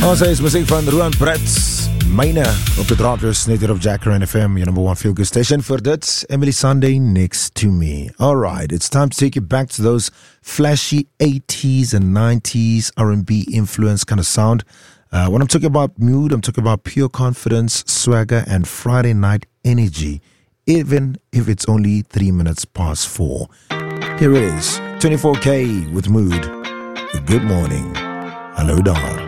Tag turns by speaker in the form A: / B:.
A: Ons is muziek van Ruan Brett, Myne, op de draadloos, net hier op Jacaranda FM, your number one feel-good station. For that, Emily Sunday next to me. Alright, it's time to take you back to those flashy 80s and 90s R&B influence kind of sound. When I'm talking about mood, I'm talking about pure confidence, swagger, and Friday night energy, even if it's only 3 minutes past 4. Here it is, 24K with Mood. Good morning. Hello, Dar.